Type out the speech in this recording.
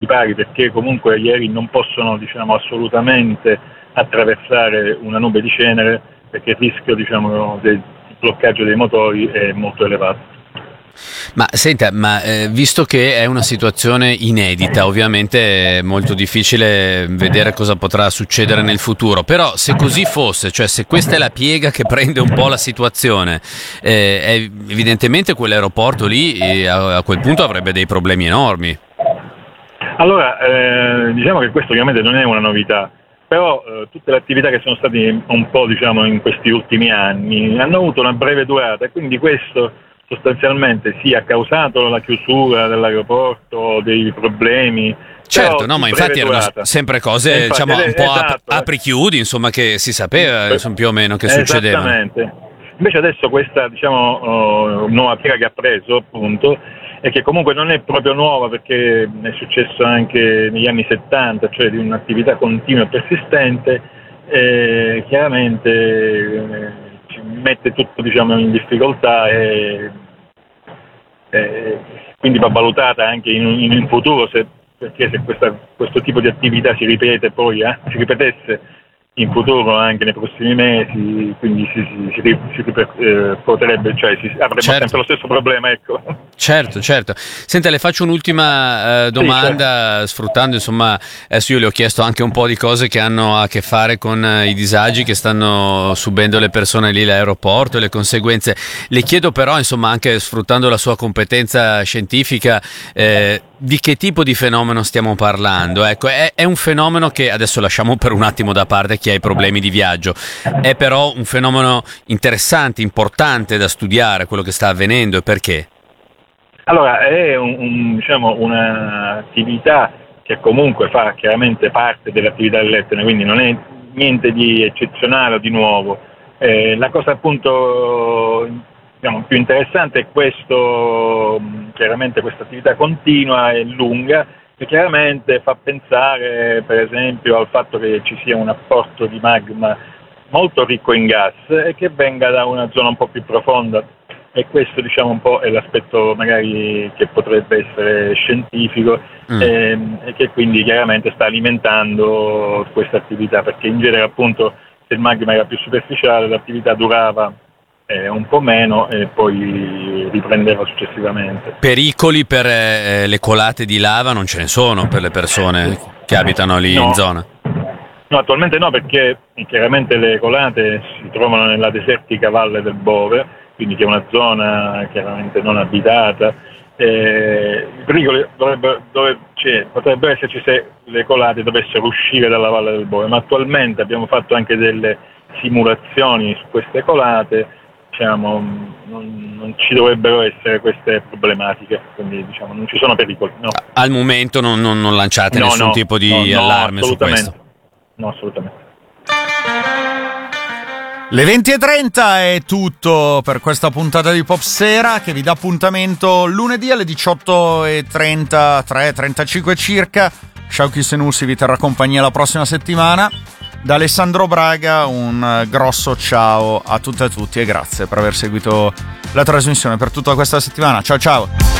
principali, perché comunque gli aerei non possono, diciamo, assolutamente attraversare una nube di cenere, perché il rischio, diciamo, del bloccaggio dei motori è molto elevato. Ma senta, visto che è una situazione inedita, ovviamente è molto difficile vedere cosa potrà succedere nel futuro, però se così fosse, cioè se questa è la piega che prende un po' la situazione, evidentemente quell'aeroporto lì a quel punto avrebbe dei problemi enormi. Allora, diciamo che questo ovviamente non è una novità, però tutte le attività che sono state un po', diciamo, in questi ultimi anni hanno avuto una breve durata, e quindi questo sostanzialmente ha causato la chiusura dell'aeroporto, dei problemi. Certo, no, ma infatti erano sempre cose, diciamo, un po' apri-chiudi, insomma, che si sapeva più o meno che succedevano. Esattamente. Invece adesso questa, diciamo, nuova piega che ha preso, appunto, e che comunque non è proprio nuova, perché è successo anche negli anni 70, cioè di un'attività continua e persistente, chiaramente ci mette tutto, diciamo, in difficoltà, e quindi va valutata anche in futuro, perché se questo tipo di attività si ripetesse in futuro, anche nei prossimi mesi, quindi potrebbe, cioè avremo sempre lo stesso problema, ecco. Certo. Senta, le faccio un'ultima domanda, certo. Sfruttando, insomma, adesso io le ho chiesto anche un po' di cose che hanno a che fare con i disagi che stanno subendo le persone lì all'aeroporto e le conseguenze. Le chiedo però, insomma, anche sfruttando la sua competenza scientifica, di che tipo di fenomeno stiamo parlando? Ecco, è un fenomeno che adesso lasciamo per un attimo da parte chi ha i problemi di viaggio, è però un fenomeno interessante, importante da studiare, quello che sta avvenendo, e perché? Allora, è diciamo, un'attività che comunque fa chiaramente parte dell'attività dell'Etna, quindi non è niente di eccezionale o di nuovo. La cosa, appunto, diciamo, più interessante è chiaramente questa attività continua e lunga, che chiaramente fa pensare, per esempio, al fatto che ci sia un apporto di magma molto ricco in gas e che venga da una zona un po' più profonda. E questo, diciamo, un po' è l'aspetto magari che potrebbe essere scientifico, e che quindi chiaramente sta alimentando questa attività, perché in genere, appunto, se il magma era più superficiale l'attività durava un po' meno e poi riprendeva successivamente. Pericoli per le colate di lava non ce ne sono per le persone che abitano lì in zona? No, attualmente no, perché chiaramente le colate si trovano nella desertica Valle del Bove, quindi che è una zona chiaramente non abitata. I pericoli potrebbero esserci se le colate dovessero uscire dalla Valle del Bove, ma attualmente abbiamo fatto anche delle simulazioni su queste colate, diciamo, non ci dovrebbero essere queste problematiche, quindi, diciamo, non ci sono pericoli. No. Al momento non lanciate nessun tipo di allarme su questo? No, assolutamente. Le 20:30 è tutto per questa puntata di Popsera, che vi dà appuntamento lunedì alle 18:30, 3:35 circa. Shauki Senussi vi terrà compagnia la prossima settimana. Da Alessandro Braga un grosso ciao a tutte e a tutti, e grazie per aver seguito la trasmissione per tutta questa settimana. Ciao ciao!